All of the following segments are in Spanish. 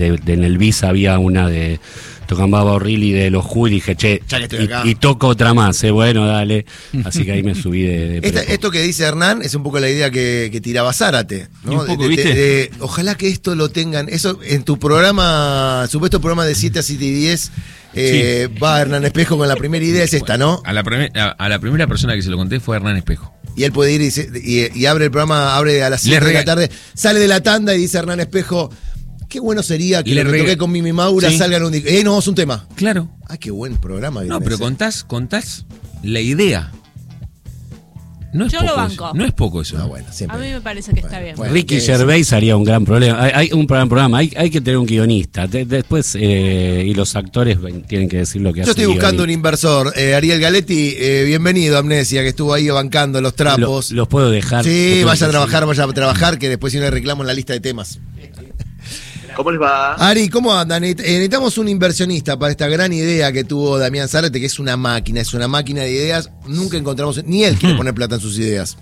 en el BIS había una de Tocambaba O'Reilly de los Who y dije, che, ya que estoy acá. Y toco otra más, bueno, dale. Así que ahí me subí de esto que dice Hernán es un poco la idea que tiraba Zárate, ¿no? Un poco, ¿viste? Ojalá que esto lo tengan. Eso en tu programa, supuesto programa de 7 a 7 y 10, va Hernán Espejo con la primera idea, es esta, ¿no? A la primera persona que se lo conté fue Hernán Espejo. Y él puede ir y abre el programa, abre a las 7 de la tarde, sale de la tanda y dice Hernán Espejo, qué bueno sería que lo que toqué con Mimi Maura salga en un disco. Nos vamos a un tema. Claro. Ah, qué buen programa. No, pero contás la idea. No es Yo poco lo banco. Eso. No es poco eso. No, bueno, siempre. A mí me parece que está bien. Bueno, Ricky Gervais haría un gran problema. Hay un programa, hay que tener un guionista. Después, y los actores tienen que decir lo que hacen. Yo estoy buscando un inversor. Ariel Galetti, bienvenido a Amnesia, que estuvo ahí bancando los trapos. Los puedo dejar. Sí, vaya a trabajar, que después si no le reclamo en la lista de temas. ¿Cómo les va? Ari, ¿cómo andan? Necesitamos un inversionista para esta gran idea que tuvo Damián Zárate, que es una máquina de ideas. Nunca encontramos, ni él quiere poner plata en sus ideas.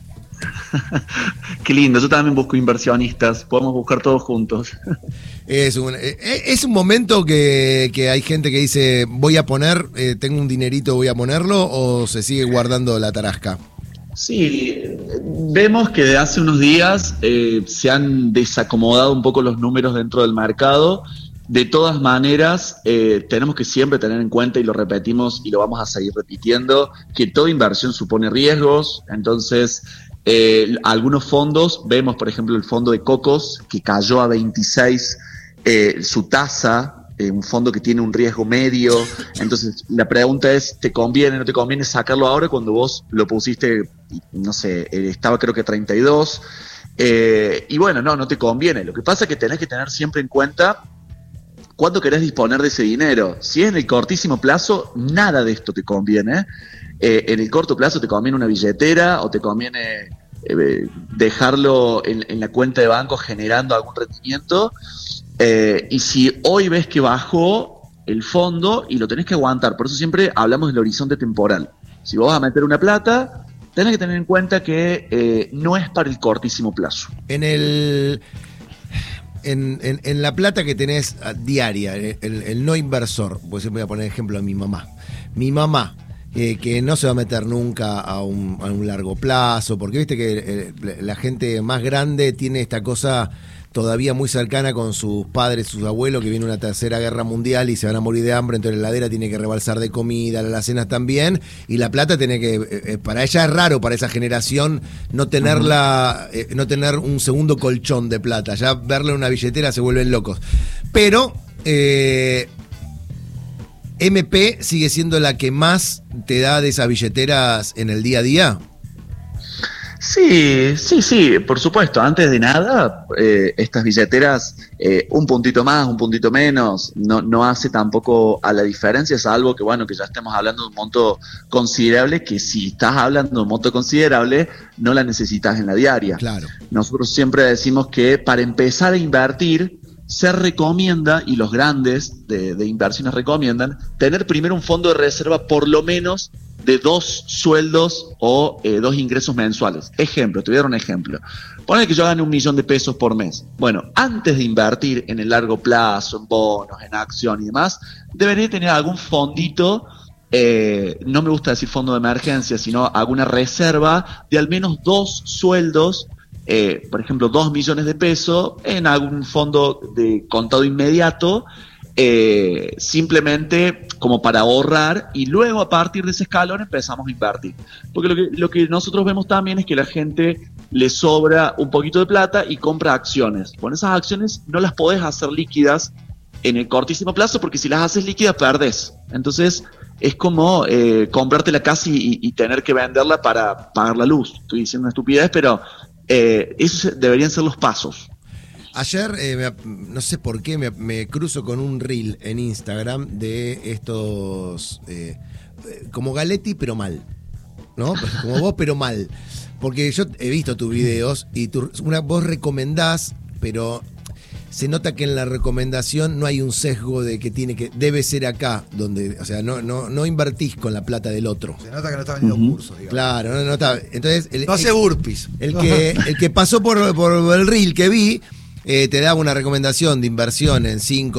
Qué lindo, yo también busco inversionistas, podemos buscar todos juntos. Es un momento que hay gente que dice, voy a poner, tengo un dinerito, voy a ponerlo, o se sigue guardando la tarasca. Sí, vemos que de hace unos días se han desacomodado un poco los números dentro del mercado. De todas maneras, tenemos que siempre tener en cuenta, y lo repetimos y lo vamos a seguir repitiendo, que toda inversión supone riesgos. Entonces, algunos fondos, vemos por ejemplo el fondo de Cocos, que cayó a 26 su tasa, un fondo que tiene un riesgo medio. Entonces la pregunta es, ¿te conviene, no te conviene sacarlo ahora cuando vos lo pusiste, no sé, estaba creo que 32? Y bueno, no te conviene. Lo que pasa es que tenés que tener siempre en cuenta cuándo querés disponer de ese dinero. Si es en el cortísimo plazo, nada de esto te conviene. En el corto plazo te conviene una billetera o te conviene dejarlo en la cuenta de banco generando algún rendimiento. Y si hoy ves que bajó el fondo y lo tenés que aguantar, por eso siempre hablamos del horizonte temporal. Si vos vas a meter una plata, tenés que tener en cuenta que no es para el cortísimo plazo. En la plata que tenés diaria, el no inversor, pues siempre voy a poner ejemplo a mi mamá. Mi mamá, que no se va a meter nunca a un largo plazo, porque viste que la gente más grande tiene esta cosa todavía muy cercana con sus padres, sus abuelos, que viene una tercera guerra mundial y se van a morir de hambre, entonces la heladera tiene que rebalsar de comida, las cenas también, y la plata tiene que, para ella es raro, para esa generación, no tenerla, no tener un segundo colchón de plata, ya verla en una billetera se vuelven locos. Pero MP sigue siendo la que más te da de esas billeteras en el día a día. Sí, por supuesto. Antes de nada, estas billeteras, un puntito más, un puntito menos, no hace tampoco a la diferencia, salvo que, bueno, que ya estemos hablando de un monto considerable, que si estás hablando de un monto considerable, no la necesitas en la diaria. Claro. Nosotros siempre decimos que para empezar a invertir, se recomienda, y los grandes de inversiones recomiendan, tener primero un fondo de reserva por lo menos de 2 sueldos o 2 ingresos mensuales. Ejemplo, te voy a dar un ejemplo. Ponle que yo gane 1 millón de pesos por mes. Bueno, antes de invertir en el largo plazo, en bonos, en acción y demás, debería tener algún fondito, no me gusta decir fondo de emergencia, sino alguna reserva de al menos 2 sueldos, por ejemplo 2 millones de pesos en algún fondo de contado inmediato, simplemente como para ahorrar, y luego a partir de ese escalón empezamos a invertir. Porque lo que nosotros vemos también es que la gente le sobra un poquito de plata y compra acciones. Con esas acciones no las podés hacer líquidas en el cortísimo plazo, porque si las haces líquidas perdés. Entonces es como comprarte la casa y tener que venderla para pagar la luz. Estoy diciendo una estupidez, pero esos deberían ser los pasos. Ayer, no sé por qué, me cruzo con un reel en Instagram de estos, como Galetti, pero mal, ¿no? Como vos, pero mal. Porque yo he visto tus videos y vos recomendás, pero se nota que en la recomendación no hay un sesgo de que debe ser acá, donde, o sea, no invertís con la plata del otro. Se nota que no está vendiendo cursos, digamos. Claro, no está. Entonces, no hace burpees. El que pasó por el reel que vi, te daba una recomendación de inversión en 5